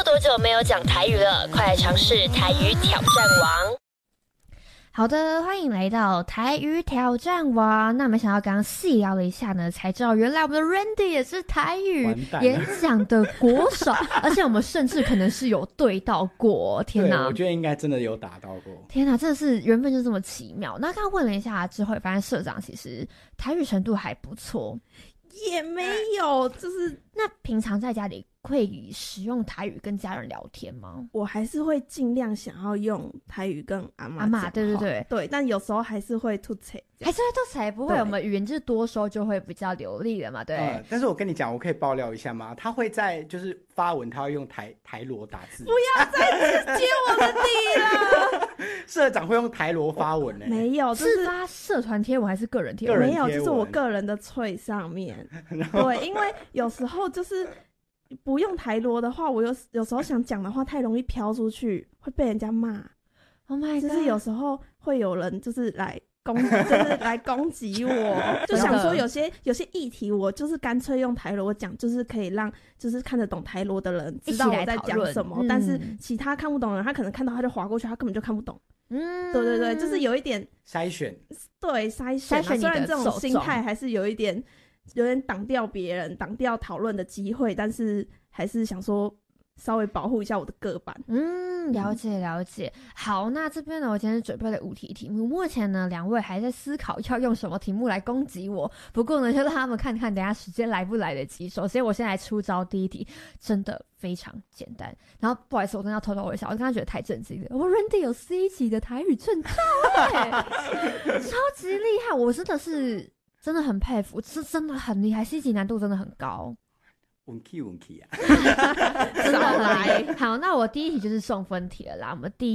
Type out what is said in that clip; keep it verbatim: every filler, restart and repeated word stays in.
多久没有讲台语了？快来尝试台语挑战王！ 好的，欢迎来到台语挑战王。那没想到刚刚细聊了一下呢，才知道原来我们的 Randy 也是台语演讲的国手，而且我们甚至可能是有对到过。天哪， 我觉得应该真的有打到过。 天哪，真的是缘分就这么奇妙。那刚刚问了一下之后，发现社长其实台语程度还不错。 也没有，就是那平常在家里会使用台语跟家人聊天吗？ 我还是会尽量想要用台语跟阿嬷讲话， 对对对对，但有时候还是会吐槽， 还是会吐槽，不会，我们语言就是多说就会比较流利了嘛，对、 呃。但是我跟你讲，我可以爆料一下吗？他会在就是发文，他会用台台罗打字。 不要再接我的地了。 社长会用台罗发文呢、欸？ 没有，就是、 是发社团贴文还是个人贴文？ 没有，就是我个人的脆上面。对，因为有时候就是不用台罗的话，我有有时候想讲的话太容易飘出去，会被人家骂。 Oh my god！ 就是有时候会有人就是来攻，就是来攻击我，就想说有些有些议题，我就是干脆用台罗讲，就是可以让就是看得懂台罗的人知道我在讲什么，嗯、但是其他看不懂的人，他可能看到他就划过去，他根本就看不懂。嗯，对对对，就是有一点筛选， 对筛选、啊，虽然这种心态还是有一点有点挡掉别人、挡掉讨论的机会，但是还是想说稍微保护一下我的个板。 嗯，了解了解。好，那这边呢，我今天准备了五题题目，目前呢两位还在思考要用什么题目来攻击我，不过呢就让他们看看等一下时间来不来得及。首先我先来出招，第一题真的非常简单，然后不好意思我真的要偷偷微笑，我刚刚觉得太震惊了，我 Randy 有 C 级的台语证照耶超级厉害，我真的是真的很佩服，是真的很厉害， C 级难度真的很高， 运气运气啊真的来。好，那我第一题就是送分题了啦，我们第一